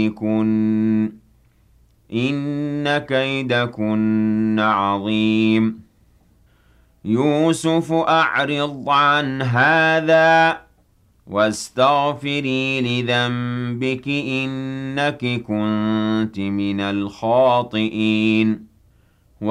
كُنَّ إِنَّ كَيْدَكُنَّ عَظِيمٌ يُوسُفُ أَعْرِضْ عَنْ هَٰذَا وَاسْتَغْفِرِي لِذَنبِكِ إِنَّكِ كُنتِ مِنَ الْخَاطِئِينَ